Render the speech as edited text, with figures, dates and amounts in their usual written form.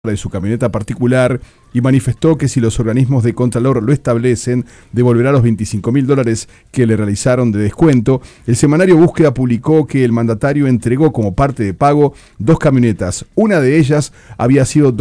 de su camioneta particular y manifestó que si los organismos de Contralor lo establecen, devolverá los $25.000 que le realizaron de descuento. El semanario Búsqueda publicó que el mandatario entregó como parte de pago 2 camionetas. Una de ellas había sido